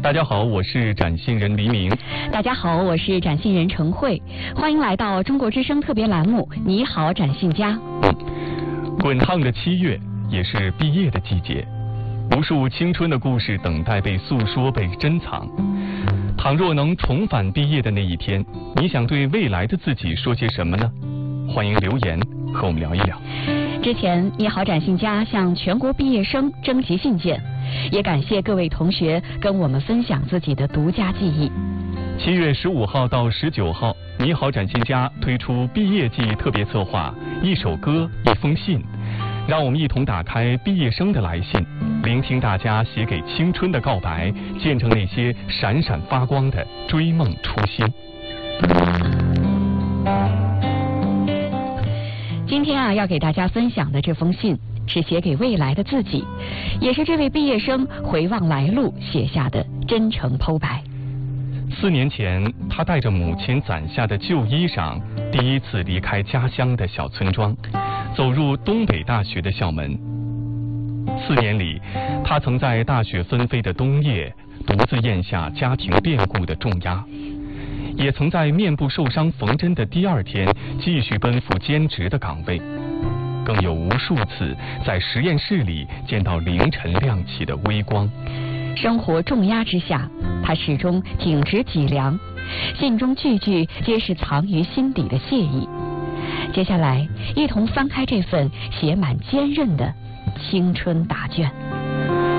大家好，我是展信人黎明。 大家好，我是展信人程慧。欢迎来到中国之声特别栏目《你好，展信家》。 滚烫的7月也是毕业的季节，无数青春的故事等待被诉说、被珍藏。倘若能重返毕业的那一天，你想对未来的自己说些什么呢？欢迎留言和我们聊一聊。 之前你好展信家向全国毕业生征集信件，也感谢各位同学跟我们分享自己的独家记忆。 7月15号到19号，你好展信家推出毕业季特别策划《一首歌一封信》，让我们一同打开毕业生的来信，聆听大家写给青春的告白，见证那些闪闪发光的追梦初心。 今天要给大家分享的这封信是写给未来的自己，也是这位毕业生回望来路写下的真诚剖白。 4年前，他带着母亲攒下的旧衣裳，第一次离开家乡的小村庄，走入东北大学的校门。4年里，他曾在大雪纷飞的冬夜，独自咽下家庭变故的重压，也曾在面部受伤缝针的第2天，继续奔赴兼职的岗位，更有无数次在实验室里见到凌晨亮起的微光。 生活重压之下，他始终挺直脊梁，信中句句皆是藏于心底的谢意。接下来，一同翻开这份写满坚韧的青春答卷。